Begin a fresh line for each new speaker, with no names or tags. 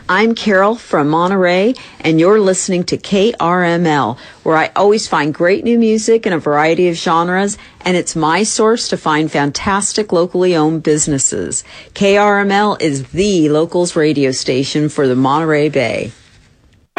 I'm Carol from Monterey, and you're listening to KRML, where I always find great new music in a variety of genres, and it's my source to find fantastic locally owned businesses. KRML is the locals radio station for the Monterey Bay.